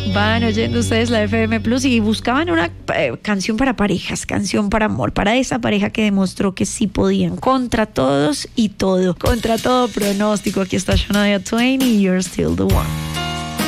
Van oyendo ustedes la FM Plus y buscaban una canción para parejas, canción para amor, para esa pareja que demostró que sí podían, contra todos y todo, contra todo pronóstico. Aquí está Shania Twain y You're Still the One.